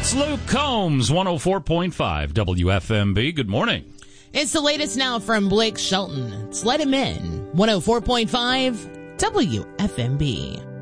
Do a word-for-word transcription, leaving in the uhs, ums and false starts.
It's Luke Combs, one oh four point five W F M B. Good morning. It's the latest now from Blake Shelton. It's Let Him In, one oh four point five W F M B.